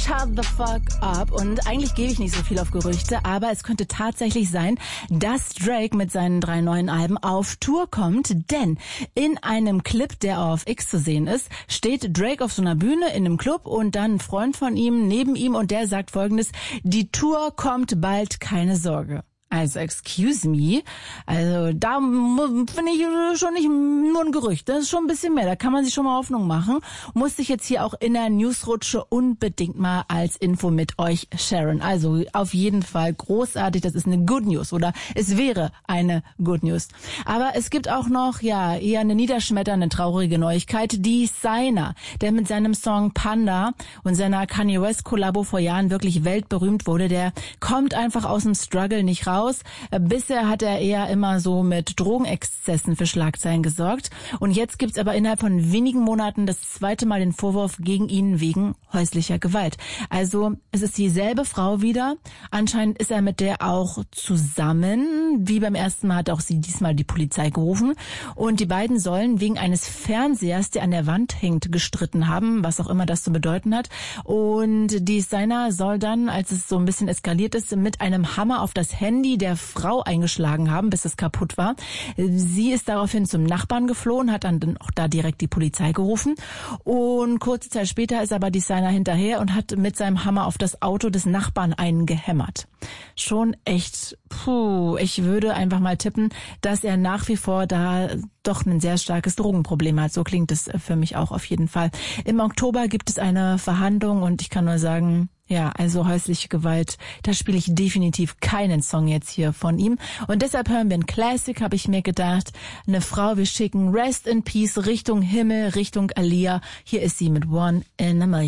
Shut the fuck up. Und eigentlich gebe ich nicht so viel auf Gerüchte, aber es könnte tatsächlich sein, dass Drake mit seinen 3 neuen Alben auf Tour kommt. Denn in einem Clip, der auf X zu sehen ist, steht Drake auf so einer Bühne in einem Club und dann ein Freund von ihm neben ihm und der sagt Folgendes: Die Tour kommt bald, keine Sorge. Also, excuse me, also da finde ich schon nicht nur ein Gerücht, das ist schon ein bisschen mehr, da kann man sich schon mal Hoffnung machen. Musste ich jetzt hier auch in der Newsrutsche unbedingt mal als Info mit euch sharen. Also auf jeden Fall großartig, das ist eine Good News oder es wäre eine Good News. Aber es gibt auch noch, ja, eher eine niederschmetternde, traurige Neuigkeit. Designer, der mit seinem Song Panda und seiner Kanye West Kollabo vor Jahren wirklich weltberühmt wurde, der kommt einfach aus dem Struggle nicht raus. Bisher hat er eher immer so mit Drogenexzessen für Schlagzeilen gesorgt. Und jetzt gibt's aber innerhalb von wenigen Monaten das zweite Mal den Vorwurf gegen ihn wegen häuslicher Gewalt. Also es ist dieselbe Frau wieder. Anscheinend ist er mit der auch zusammen. Wie beim ersten Mal hat auch sie diesmal die Polizei gerufen. Und die beiden sollen wegen eines Fernsehers, der an der Wand hängt, gestritten haben, was auch immer das zu bedeuten hat. Und Designer soll dann, als es so ein bisschen eskaliert ist, mit einem Hammer auf das Handy der Frau eingeschlagen haben, bis es kaputt war. Sie ist daraufhin zum Nachbarn geflohen, hat dann auch da direkt die Polizei gerufen. Und kurze Zeit später ist aber Designer hinterher und hat mit seinem Hammer auf das Auto des Nachbarn eingehämmert. Schon echt, ich würde einfach mal tippen, dass er nach wie vor da doch ein sehr starkes Drogenproblem hat. So klingt es für mich auch auf jeden Fall. Im Oktober gibt es eine Verhandlung und ich kann nur sagen, ja, also häusliche Gewalt, da spiele ich definitiv keinen Song jetzt hier von ihm. Und deshalb hören wir ein Classic, habe ich mir gedacht. Eine Frau, wir schicken Rest in Peace Richtung Himmel, Richtung Aaliyah. Hier ist sie mit One in a Million.